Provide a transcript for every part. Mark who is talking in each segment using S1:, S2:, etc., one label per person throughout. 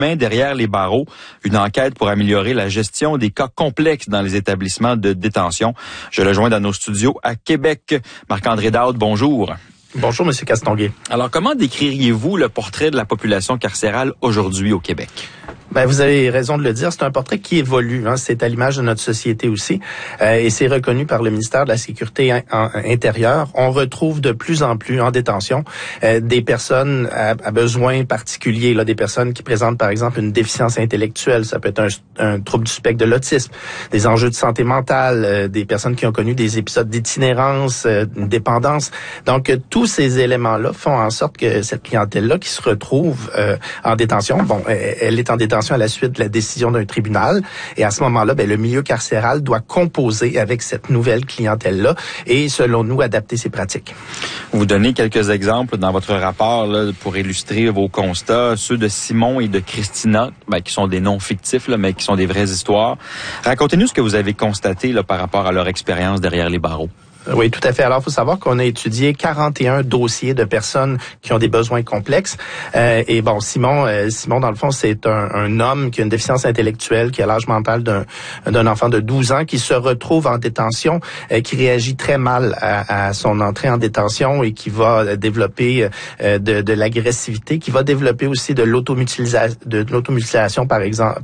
S1: Derrière les barreaux, une enquête pour améliorer la gestion des cas complexes dans les établissements de détention. Je le joins dans nos studios à Québec. Marc-André Daoud, bonjour.
S2: Bonjour, M. Castonguay.
S1: Alors, comment décririez-vous le portrait de la population carcérale aujourd'hui au Québec?
S2: Ben, vous avez raison de le dire, c'est un portrait qui évolue. C'est à l'image de notre société aussi. Et c'est reconnu par le ministère de la Sécurité intérieure. On retrouve de plus en plus en détention des personnes à besoins particuliers, des personnes qui présentent par exemple une déficience intellectuelle. Ça peut être un trouble du spectre de l'autisme, des enjeux de santé mentale, des personnes qui ont connu des épisodes d'itinérance, une dépendance. Donc, tous ces éléments-là font en sorte que cette clientèle-là qui se retrouve en détention, elle est en détention à la suite de la décision d'un tribunal. Et à ce moment-là, le milieu carcéral doit composer avec cette nouvelle clientèle-là et, selon nous, adapter ses pratiques.
S1: Vous donnez quelques exemples dans votre rapport pour illustrer vos constats, ceux de Simon et de Christina, qui sont des noms fictifs, mais qui sont des vraies histoires. Racontez-nous ce que vous avez constaté par rapport à leur expérience derrière les barreaux.
S2: Oui, tout à fait. Alors, il faut savoir qu'on a étudié 41 dossiers de personnes qui ont des besoins complexes. Simon, dans le fond, c'est un homme qui a une déficience intellectuelle, qui a l'âge mental d'un enfant de 12 ans, qui se retrouve en détention, qui réagit très mal à son entrée en détention et qui va développer de l'agressivité, qui va développer aussi de l'automutilation, par exemple,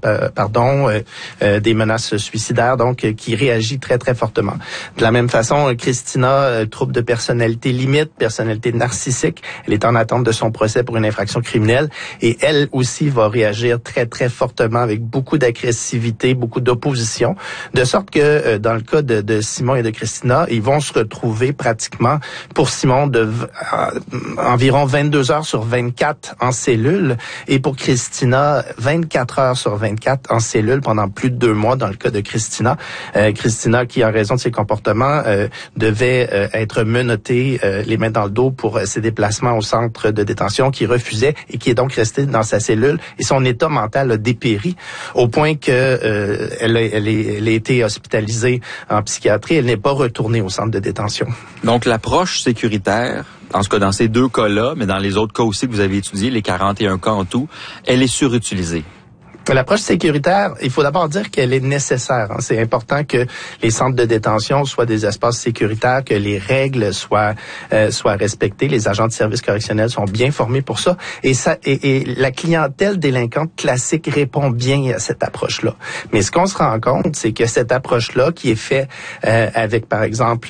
S2: des menaces suicidaires, donc qui réagit très, très fortement. De la même façon, Christina, trouble de personnalité limite, personnalité narcissique. Elle est en attente de son procès pour une infraction criminelle et elle aussi va réagir très, très fortement avec beaucoup d'agressivité, beaucoup d'opposition, de sorte que dans le cas de Simon et de Christina, ils vont se retrouver pratiquement, pour Simon, environ 22 heures sur 24 en cellule et pour Christina, 24 heures sur 24 en cellule pendant plus de 2 mois dans le cas de Christina. Christina qui, en raison de ses comportements, devait être menotté les mains dans le dos pour ses déplacements au centre de détention, qui refusait et qui est donc resté dans sa cellule. Et son état mental a dépéri au point que elle a été hospitalisée en psychiatrie. Elle n'est pas retournée au centre de détention.
S1: Donc, l'approche sécuritaire, en ce cas dans ces 2 cas-là, mais dans les autres cas aussi que vous avez étudiés, les 41 cas en tout, elle est surutilisée.
S2: L'approche sécuritaire, il faut d'abord dire qu'elle est nécessaire. C'est important que les centres de détention soient des espaces sécuritaires, que les règles soient respectées. Les agents de services correctionnels sont bien formés pour ça. Et la clientèle délinquante classique répond bien à cette approche-là. Mais ce qu'on se rend compte, c'est que cette approche-là, qui est faite avec, par exemple,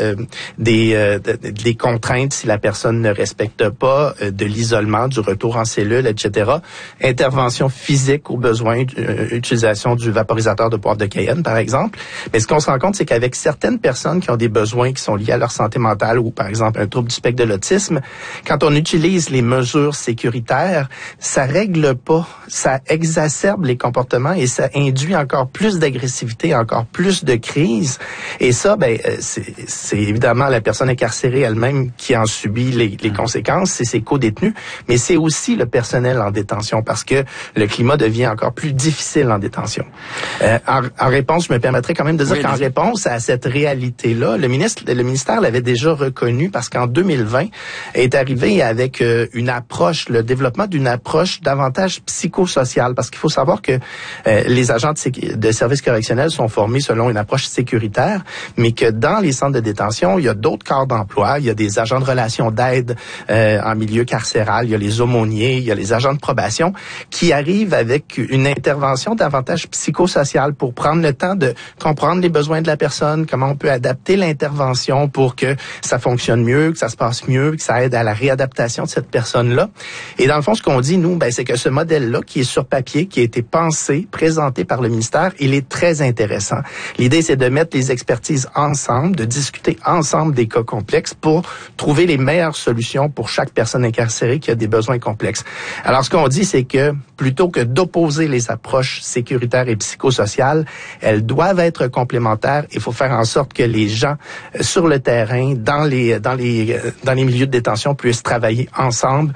S2: des contraintes si la personne ne respecte pas, de l'isolement, du retour en cellule, etc., intervention physique ou besoin d'utilisation du vaporisateur de poivre de Cayenne, par exemple. Mais ce qu'on se rend compte, c'est qu'avec certaines personnes qui ont des besoins qui sont liés à leur santé mentale ou, par exemple, un trouble du spectre de l'autisme, quand on utilise les mesures sécuritaires, ça règle pas, ça exacerbe les comportements et ça induit encore plus d'agressivité, encore plus de crise. Et ça, c'est évidemment la personne incarcérée elle-même qui en subit les conséquences, c'est ses co-détenus, mais c'est aussi le personnel en détention parce que le climat devient encore plus difficile en détention. En réponse, je me permettrais quand même de dire qu'en réponse à cette réalité-là, le ministère l'avait déjà reconnu parce qu'en 2020 est arrivé avec une approche, le développement d'une approche davantage psychosociale, parce qu'il faut savoir que les agents de services correctionnels sont formés selon une approche sécuritaire, mais que dans les centres de détention, il y a d'autres corps d'emploi, il y a des agents de relations d'aide en milieu carcéral, il y a les aumôniers, il y a les agents de probation qui arrivent avec une intervention davantage psychosociale pour prendre le temps de comprendre les besoins de la personne, comment on peut adapter l'intervention pour que ça fonctionne mieux, que ça se passe mieux, que ça aide à la réadaptation de cette personne-là. Et dans le fond, ce qu'on dit, nous, c'est que ce modèle-là, qui est sur papier, qui a été pensé, présenté par le ministère, il est très intéressant. L'idée, c'est de mettre les expertises ensemble, de discuter ensemble des cas complexes pour trouver les meilleures solutions pour chaque personne incarcérée qui a des besoins complexes. Alors, ce qu'on dit, c'est que plutôt que d'opposer opposer les approches sécuritaires et psychosociales. Elles doivent être complémentaires. Il faut faire en sorte que les gens sur le terrain, dans les milieux de détention, puissent travailler ensemble,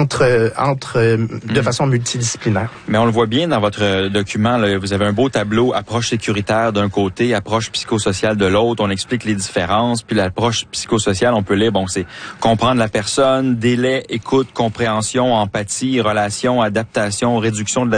S2: de façon multidisciplinaire.
S1: Mais on le voit bien dans votre document, là, vous avez un beau tableau, approche sécuritaire d'un côté, approche psychosociale de l'autre. On explique les différences. Puis l'approche psychosociale, on peut lire, c'est comprendre la personne, délai, écoute, compréhension, empathie, relation, adaptation, réduction de la